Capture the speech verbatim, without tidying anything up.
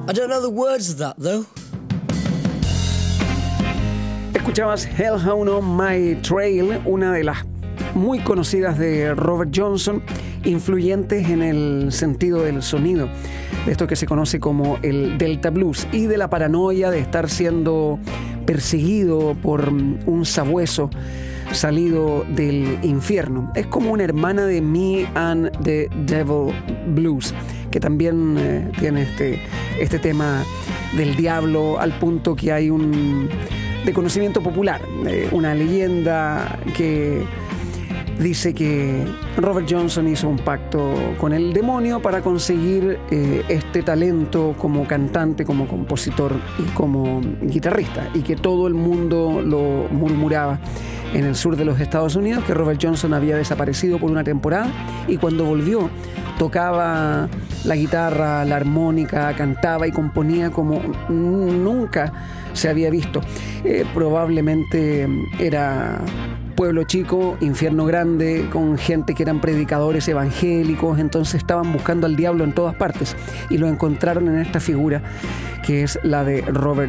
I don't know the words of that, though. Escuchabas Hellhound on My Trail, una de las muy conocidas de Robert Johnson, influyentes en el sentido del sonido, de esto que se conoce como el Delta Blues, y de la paranoia de estar siendo perseguido por un sabueso salido del infierno. Es como una hermana de Me and the Devil Blues, que también eh, tiene este, este tema del diablo, al punto que hay un de conocimiento popular, eh, una leyenda que dice que Robert Johnson hizo un pacto con el demonio para conseguir eh, este talento como cantante, como compositor y como guitarrista, y que todo el mundo lo murmuraba en el sur de los Estados Unidos, que Robert Johnson había desaparecido por una temporada y cuando volvió tocaba la guitarra, la armónica, cantaba y componía como nunca se había visto. Eh, probablemente era pueblo chico, infierno grande, con gente que eran predicadores evangélicos, entonces estaban buscando al diablo en todas partes y lo encontraron en esta figura que es la de Robert